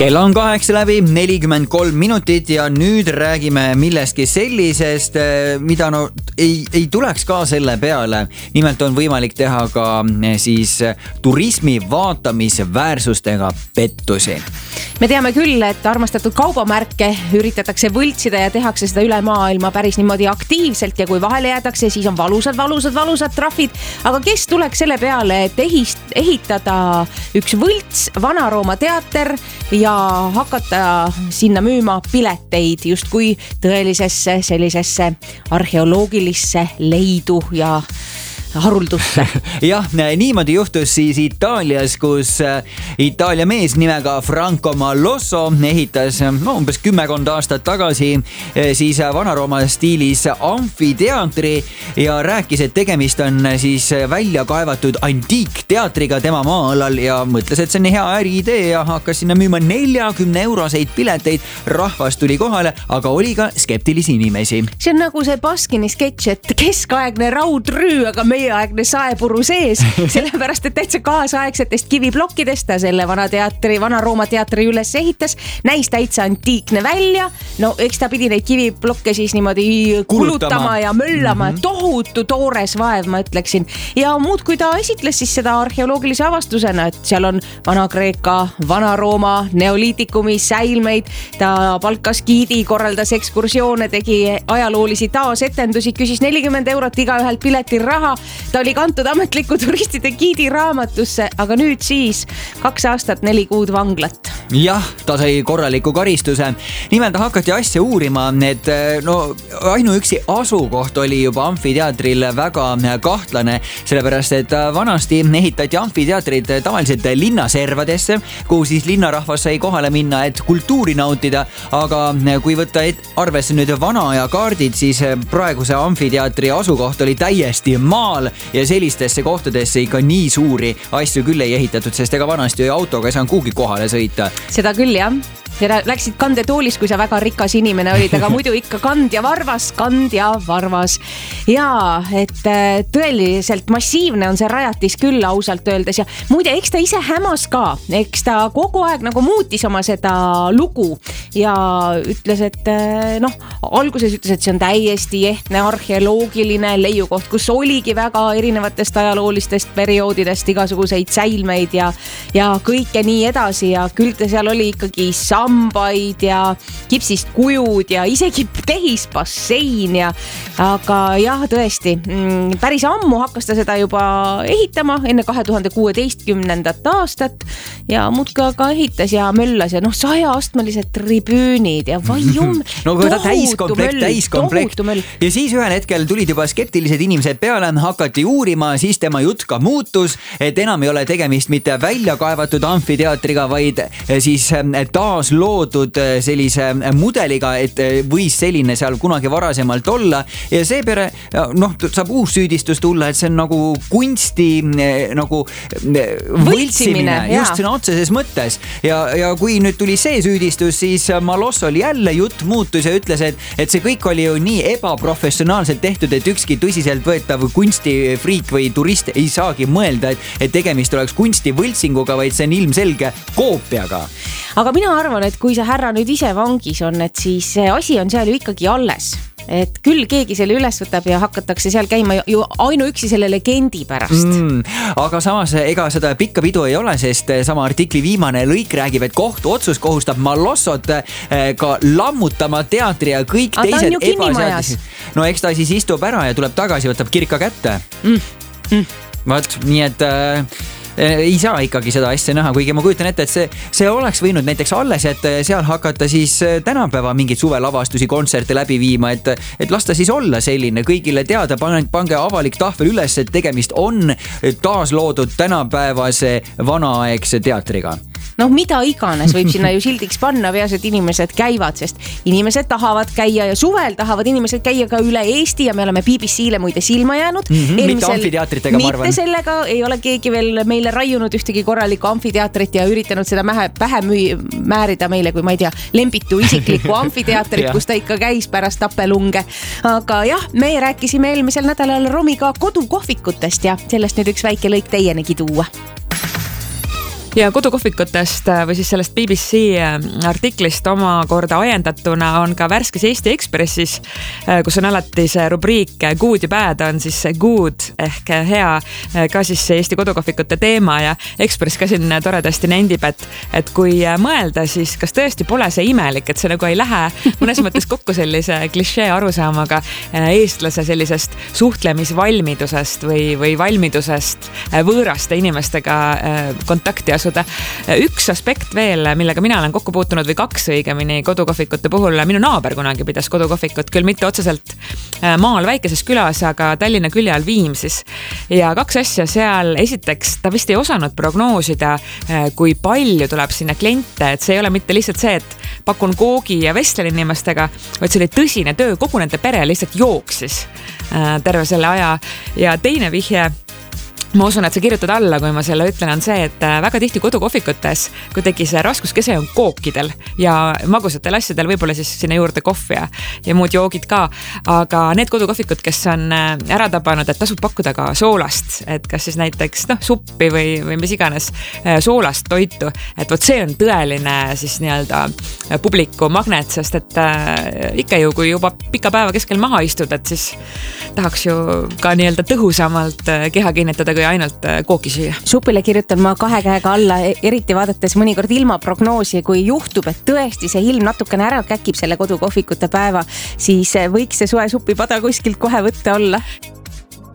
Kell on 8:43 ja nüüd räägime millestki sellisest, mida ei tuleks ka selle peale. Nimelt on võimalik teha ka siis turismi vaatamisväärsustega pettusi. Me teame küll, et armastatud kaubamärke üritatakse võltsida ja tehakse seda üle maailma päris niimoodi aktiivselt ja kui vahele jäädakse, siis on valusad trahvid. Aga kes tuleks selle peale, et ehitada üks võlts Vana-Rooma teater ja hakata sinna müüma pileteid justkui tõelisesse sellisesse arheoloogilisse leidu ja haruldusse. Jah, niimoodi juhtus siis Itaalias, kus Itaalia mees nimega Franco Mallosso ehitas umbes 10 aastat tagasi siis Vana-Rooma stiilis amfiteatri ja rääkis, et tegemist on siis välja kaevatud antiikteatriga tema maa-alal ja mõtles, et see on hea äriidee ja hakkas sinna müüma 40 euroseid pileteid. Rahvas tuli kohale, aga oli ka skeptilisi inimesi. See on nagu see Baskini sketš, et keskaegne raudrüü, aga aegne saepuru sees, sellepärast, et täitsa kaasaegsetest kiviplokkidest ta selle Vana-Rooma teatri üles ehitas, näis täitsa antiikne välja. No eks ta pidi neid kiviplokke siis niimoodi kulutama ja möllama, tohutu toores vaev, ma ütleksin. Ja muud, kui ta esitles siis seda arheoloogilise avastusena, et seal on Vana-Kreeka, Vana-Rooma, neoliitikumi säilmeid, ta palkas giidi, korraldas ekskursioone, tegi ajaloolisi taasetendusi, küsis 40 eurot iga ühelt piletiraha. Ta oli kantud ametliku turistide giidi raamatusse, aga nüüd siis 2 aastat 4 kuud vanglat. Jah, ta sai korraliku karistuse. Nimelt hakati asja uurima, et ainuüksi asukoht oli juba amfiteatril väga kahtlane, sellepärast et vanasti ehitati amfiteatrid tavaliselt linnaservadesse, kuhu siis linnarahvas sai kohale minna, et kultuuri nautida, aga kui võtta arvesse nüüd vana aja kaardid, siis praeguse amfiteatri asukoht oli täiesti maal ja sellistesse kohtadesse ikka nii suuri asju küll ei ehitatud, sest ega vanasti autoga ei saanud kuhugi kohale sõita. Seda küll, jah. Läksid kandetoolis, kui sa väga rikas inimene olid, aga muidu ikka kand ja varvas. Jaa, et tõeliselt massiivne on see rajatis küll ausalt öeldes ja muide, eks ta ise hämas ka, eks ta kogu aeg nagu muutis oma seda lugu ja ütles, et alguses ütles, et see on täiesti ehtne arheoloogiline leiukoht, kus oligi väga erinevatest ajaloolistest perioodidest igasuguseid säilmeid ja kõike nii edasi ja küll ta seal oli ikkagi sambaid ja kipsist kujud ja isegi tehisbassein aga jah, tõesti, päris ammu hakkas ta seda juba ehitama enne 2016. aastat ja muudki aga ehitas ja möllas ja 100-astmelised tribüünid ja vaium, täiskomplekt. Ja siis ühel hetkel tulid juba skeptilised inimesed peale, hakati uurima, siis tema jutt ka muutus, et enam ei ole tegemist mitte välja kaevatud amfiteatriga, vaid siis taas loodud sellise mudeliga, et võis selline seal kunagi varasemalt olla ja seepere saab uus süüdistus tulla, et see on nagu kunsti nagu võltsimine just sõna otseses mõttes ja kui nüüd tuli see süüdistus, siis Mallosso oli jälle jutt muutus ja ütles, et see kõik oli ju nii ebaprofessionaalselt tehtud, et ükski tõsiselt võetav kunstifriik või turist ei saagi mõelda, et tegemist oleks kunstivõltsinguga, vaid see on ilmselge koopiaga. Aga mina arvan, et kui see härra nüüd ise vangis on, et siis see asi on seal ju ikkagi alles. Et küll keegi selle üles võtab ja hakatakse seal käima ju ainuüksi selle legendi pärast. Aga samas ega seda pikka pidu ei ole, sest sama artikli viimane lõik räägib, et kohtuotsus kohustab Mallossot ka lammutama teatri ja kõik teised ebaseadused. No eks ta siis istub ära ja tuleb tagasi, võtab kirka kätte. Vaat, nii et ei saa ikkagi seda asja näha, kuigi ma kujutan ette, et see oleks võinud näiteks alles, et seal hakata siis tänapäeva mingid suvelavastusi, kontserte läbi viima, et lasta siis olla selline kõigile teada, pange avalik tahvel üles, et tegemist on taas loodud tänapäevase vanaaegse teatriga. Mida iganes võib sinna ju sildiks panna, peas, et inimesed käivad, sest inimesed tahavad käia ja suvel tahavad inimesed käia ka üle Eesti ja me oleme BBC-le muide silma jäänud. Mitte amfiteatritega, ma arvan. Mitte sellega ei ole keegi veel meile raiunud ühtegi korralikku amfiteatrit ja üritanud seda pähe määrida meile, kui ma ei tea, Lembitu isiklikku amfiteatrit, kus ta ikka käis pärast tapelunge. Aga jah, me rääkisime eelmisel nädalal Romiga kodukohvikutest ja sellest nüüd üks väike lõik teienegi tuua. Ja kodukohvikutest või siis sellest BBC artiklist omakorda ajendatuna on ka värskes Eesti Ekspressis, kus on alati see rubriik Good ja bad, on siis good ehk hea ka siis Eesti kodukohvikute teema ja Ekspress ka siin toredasti nendib, et kui mõelda, siis kas tõesti pole see imelik, et see nagu ei lähe mõnes mõttes kokku sellise klišee arusaamaga eestlase sellisest suhtlemisvalmidusest või valmidusest võõraste inimestega kontakti asuda. Üks aspekt veel, millega mina olen kokku puutunud või kaks õigemini kodukohvikute puhul, minu naaber kunagi pidas kodukohvikut, küll mitte otseselt maal väikeses külas, aga Tallinna külje all Viimsis. Ja kaks asja seal, esiteks ta vist ei osanud prognoosida, kui palju tuleb sinna kliente, et see ei ole mitte lihtsalt see, et pakun koogi ja vestlen inimestega, vaid see oli tõsine töö, kogu nende pere lihtsalt jooksis terve selle aja. Ja teine vihje, ma usun, et sa kirjutad alla, kui ma selle ütlen, on see, et väga tihti kodukohvikutes kuidagi see raskuskese on kookidel ja magusatel asjadel, võib-olla siis sinna juurde kohv ja muud joogid ka, aga need kodukohvikud, kes on ära tabanud, et tasub pakkuda ka soolast, et kas siis näiteks suppi või mis iganes soolast toitu, et vot see on tõeline siis nii-öelda publiku magnet, sest et ikka ju, kui juba pika päeva keskel maha istud, et siis tahaks ju ka nii-öelda tõhusamalt keha kinnitada, kui ainult kooki süüa. Supile kirjutan ma 2 käega alla, eriti vaadates mõnikord ilmaprognoosi, kui juhtub, et tõesti see ilm natukene ära käkib selle kodukohvikute päeva, siis võiks see suvesupipada kuskilt kohe võtta olla.